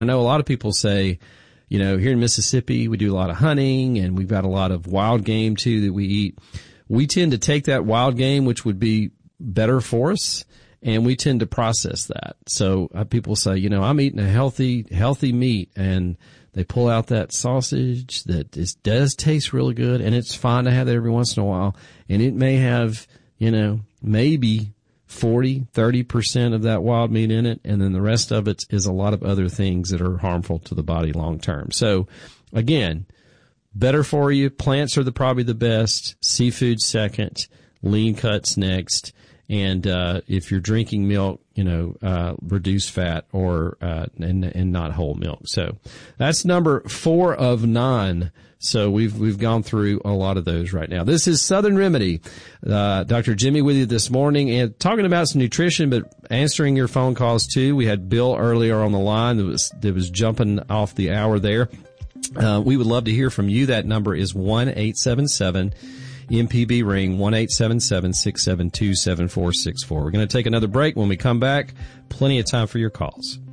I know a lot of people say, here in Mississippi, we do a lot of hunting and we've got a lot of wild game too that we eat. We tend to take that wild game, which would be better for us, and we tend to process that. So people say, I'm eating a healthy meat, and they pull out that sausage that does taste really good, and it's fine to have that every once in a while. And it may have, maybe 30% of that wild meat in it, and then the rest of it is a lot of other things that are harmful to the body long term. So again, better for you. Plants are probably the best. Seafood second. Lean cuts next. And if you're drinking milk, reduce fat or and not whole milk. So that's number 4 of 9. So we've gone through a lot of those right now. This is Southern Remedy. Dr. Jimmy with you this morning and talking about some nutrition, but answering your phone calls too. We had Bill earlier on the line that was jumping off the hour there. We would love to hear from you. That number is 1-877 MPB ring 1-877-672-7464. We're going to take another break. When we come back, plenty of time for your calls.